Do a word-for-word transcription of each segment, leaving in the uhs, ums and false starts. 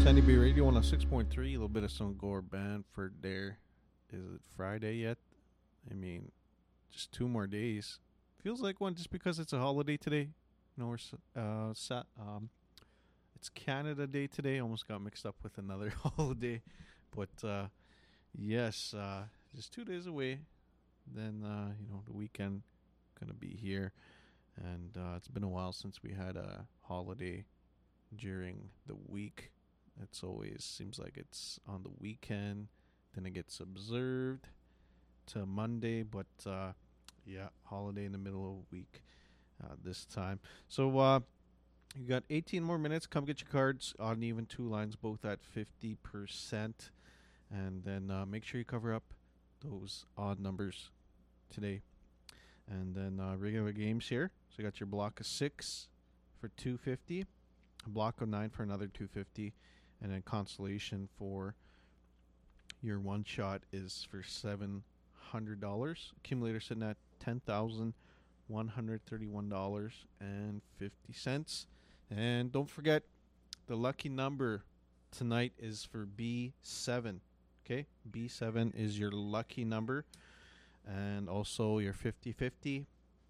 Sandy B Radio one oh six point three. A little bit of some Gore Banford there. Is it Friday yet? I mean, just two more days. Feels like one just because it's a holiday today. You know, we're, uh, sa- um, it's Canada Day today. Almost got mixed up with another holiday. But, uh, yes, uh, just two days away. Then, uh, you know, the weekend going to be here. And uh, it's been a while since we had a holiday during the week. It's always seems like it's on the weekend. Then it gets observed to Monday. But, uh, yeah, holiday in the middle of the week uh, this time. So, uh, you got eighteen more minutes. Come get your cards. Odd and even two lines, both at fifty percent. And then uh, make sure you cover up those odd numbers today. And then uh, regular games here. So you got your block of six for two hundred fifty dollars. A block of nine for another two hundred fifty dollars. And then consolation for your one shot is for seven hundred dollars. Accumulator sitting at ten thousand one hundred thirty-one dollars and fifty cents. And don't forget, the lucky number tonight is for B seven. Okay? B seven is your lucky number. And also your fifty-fifty.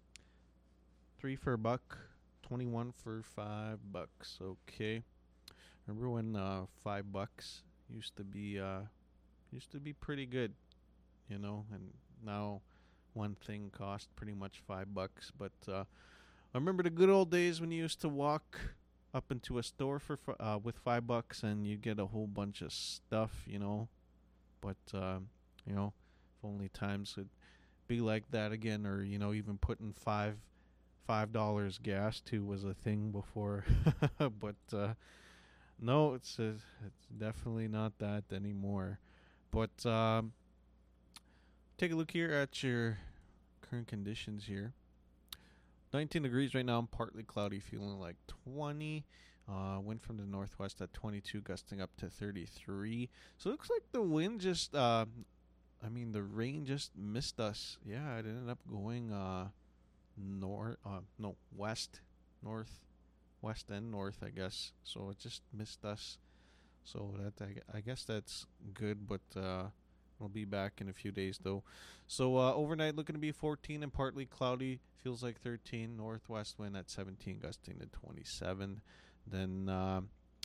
Three for a buck. twenty-one for five bucks. Okay. Remember when uh, five bucks used to be uh, used to be pretty good, you know, and now one thing cost pretty much five bucks. But uh, I remember the good old days when you used to walk up into a store for uh, with five bucks and you get a whole bunch of stuff, you know. But uh, you know, if only times would be like that again, or you know, even putting five five dollars gas to was a thing before. But uh, no, it's uh, it's definitely not that anymore. But um, take a look here at your current conditions here. nineteen degrees right now, partly cloudy, feeling like twenty. Uh, wind from the northwest at twenty-two, gusting up to thirty-three. So it looks like the wind just, uh, I mean, the rain just missed us. Yeah, it ended up going uh, north, uh, no, west, north. West and north, I guess. So it just missed us. So that I, I guess that's good, but uh, we'll be back in a few days, though. So uh, overnight looking to be fourteen and partly cloudy. Feels like thirteen. Northwest wind at seventeen, gusting to twenty-seven. Then uh,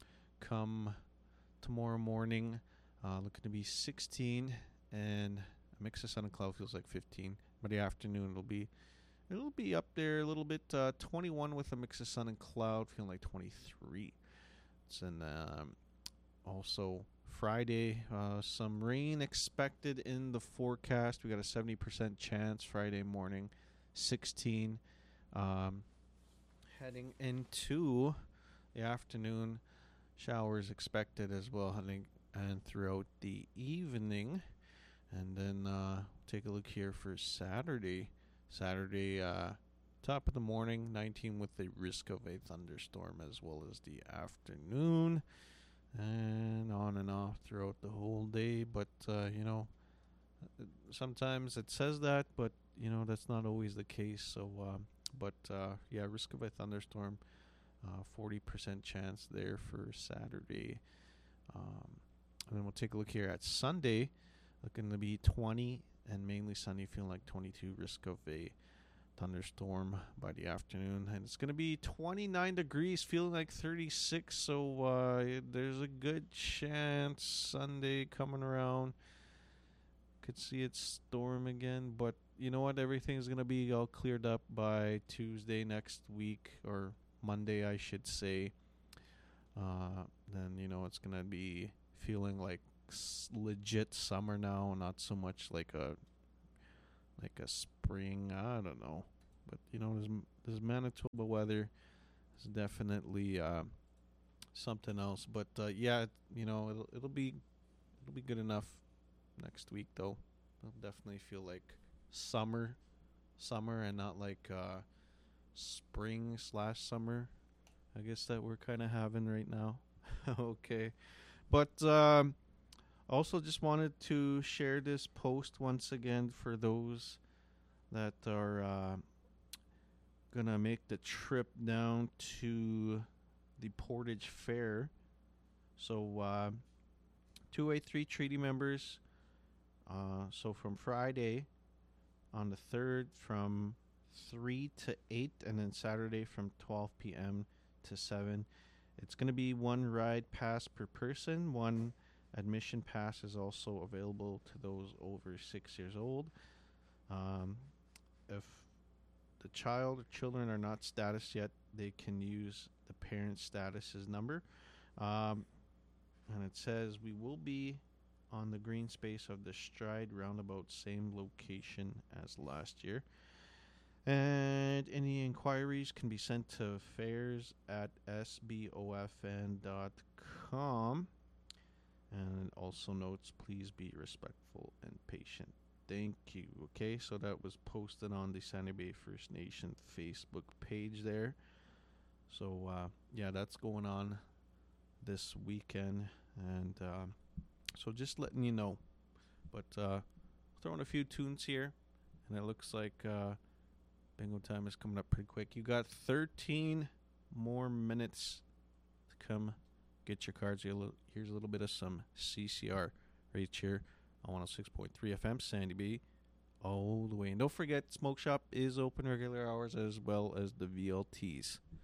come tomorrow morning, uh, looking to be sixteen, and a mix of sun and cloud feels like fifteen. By the afternoon, it'll be It'll be up there a little bit. Uh, twenty-one with a mix of sun and cloud, feeling like twenty-three. It's in um, also Friday, uh, some rain expected in the forecast. We got a seventy percent chance Friday morning, sixteen. Um, heading into the afternoon, showers expected as well, heading and throughout the evening. And then uh, take a look here for Saturday. Saturday, uh, top of the morning, nineteen with the risk of a thunderstorm as well as the afternoon. And on and off throughout the whole day. But, uh, you know, sometimes it says that, but, you know, that's not always the case. So, uh, but, uh, yeah, risk of a thunderstorm, uh, forty percent chance there for Saturday. Um, and then we'll take a look here at Sunday. Looking to be twenty and mainly sunny, feeling like twenty-two, risk of a thunderstorm by the afternoon. And it's going to be twenty-nine degrees, feeling like thirty-six. So uh, there's a good chance Sunday coming around. Could see it storm again. But you know what? Everything's going to be all cleared up by Tuesday next week, or Monday, I should say. Uh, then, you know, it's going to be feeling like legit summer now, not so much like a like a spring. I don't know, but you know, this this Manitoba weather is definitely uh, something else. But uh, yeah, you know, it'll it'll be it'll be good enough next week, though. It'll definitely feel like summer, summer, and not like uh, spring slash summer. I guess that we're kind of having right now. Okay, but. Um, Also, just wanted to share this post once again for those that are uh, going to make the trip down to the Portage Fair So uh, two A three treaty members. Uh, so from Friday on the third from three to eight, and then Saturday from twelve p.m. to seven. It's going to be one ride pass per person. One admission pass is also available to those over six years old. Um, if the child or children are not status yet, they can use the parent status's number. Um, and it says we will be on the green space of the Stride roundabout, same location as last year. And any inquiries can be sent to fares at s b o f n dot com. And also notes, please be respectful and patient. Thank you. Okay, so that was posted on the Sandy Bay First Nation Facebook page there. So, uh, yeah, that's going on this weekend. And uh, so just letting you know. But uh, throwing a few tunes here. And it looks like uh, bingo time is coming up pretty quick. You got thirteen more minutes to come get your cards. Here's a little bit of some C C R right here on one oh six point three F M, Sandy B, all the way. And don't forget, Smoke Shop is open regular hours as well as the V L Ts.